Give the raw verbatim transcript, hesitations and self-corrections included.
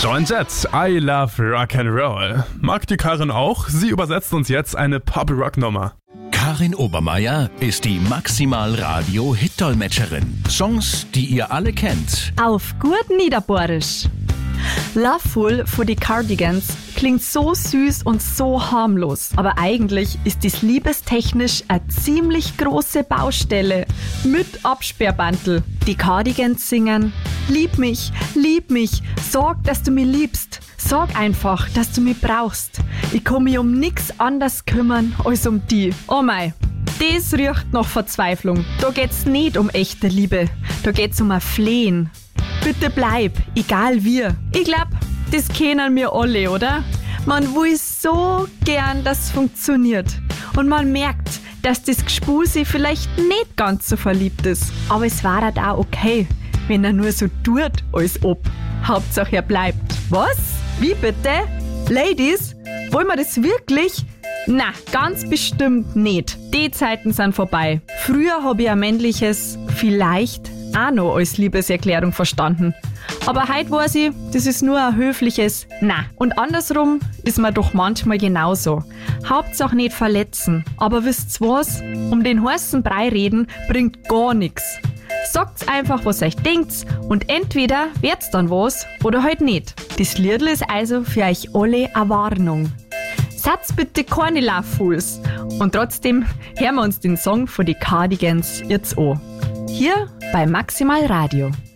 Joan Jett, I love Rock'n'Roll. Mag die Karin auch? Sie übersetzt uns jetzt eine Pop-Rock-Nummer. Karin Obermeier ist die Maximal-Radio-Hit-Dolmetscherin. Songs, die ihr alle kennt. Auf gut Niederbohrisch. Loveful von die Cardigans klingt so süß und so harmlos. Aber eigentlich ist dies liebestechnisch eine ziemlich große Baustelle mit Absperrbandel. Die Cardigans singen: Lieb mich, lieb mich, sorg, dass du mich liebst. Sag einfach, dass du mich brauchst. Ich kann mich um nix anders kümmern als um die. Oh mei, das riecht nach Verzweiflung. Da geht's nicht um echte Liebe, da geht's um ein Flehen. Bitte bleib, egal wie. Ich glaub, das kennen wir alle, oder? Man will so gern, dass es funktioniert. Und man merkt, dass das Gspusi vielleicht nicht ganz so verliebt ist. Aber es war halt auch okay, wenn er nur so tut, als ob. Hauptsache er bleibt. Was? Wie bitte? Ladies, wollen wir das wirklich? Na, ganz bestimmt nicht. Die Zeiten sind vorbei. Früher habe ich ein männliches vielleicht auch noch als Liebeserklärung verstanden. Aber heute weiß ich, das ist nur ein höfliches Na. Und andersrum ist man doch manchmal genauso. Hauptsache nicht verletzen. Aber wisst's was? Um den heißen Brei reden bringt gar nichts. Sagt's einfach, was euch denkt, und entweder wird's dann was oder halt nicht. Das Liedl ist also für euch alle eine Warnung. Seid bitte keine Love-Fools. Und trotzdem hören wir uns den Song von die Cardigans jetzt an. Hier bei Maximal Radio.